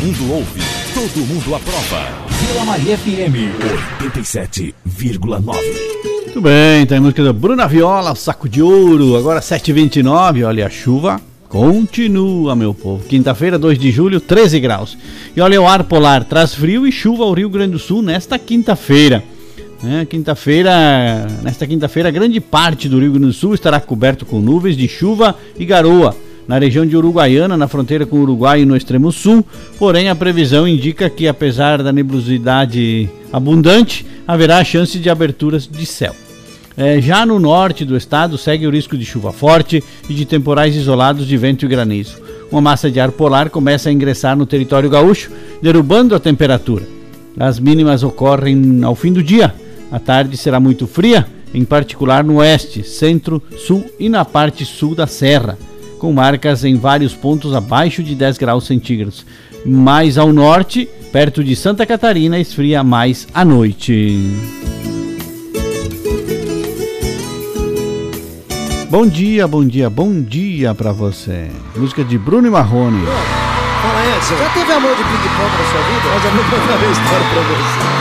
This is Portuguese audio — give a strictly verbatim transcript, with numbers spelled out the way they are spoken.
mundo ouve, todo mundo aprova. Vila Maria F M oitenta e sete vírgula nove. Muito bem, tem a música da Bruna Viola, Saco de Ouro, agora sete e vinte e nove, olha a chuva continua, meu povo. Quinta-feira, dois de julho, treze graus. E olha, o ar polar traz frio e chuva ao Rio Grande do Sul nesta quinta-feira. É, quinta-feira, nesta quinta-feira, grande parte do Rio Grande do Sul estará coberto com nuvens de chuva e garoa na região de Uruguaiana, na fronteira com o Uruguai e no extremo sul. Porém, a previsão indica que, apesar da nebulosidade abundante, haverá chance de aberturas de céu. É, já no norte do estado segue o risco de chuva forte e de temporais isolados de vento e granizo. Uma massa de ar polar começa a ingressar no território gaúcho, derrubando a temperatura. As mínimas ocorrem ao fim do dia. A tarde será muito fria, em particular no oeste, centro, sul e na parte sul da serra, com marcas em vários pontos abaixo de dez graus centígrados. Mais ao norte, perto de Santa Catarina, esfria mais à noite. Bom dia, bom dia, bom dia pra você. Música de Bruno e Marrone. Fala, Edson. Já teve amor de ping-pong na sua vida? Eu já vou contar uma história pra você.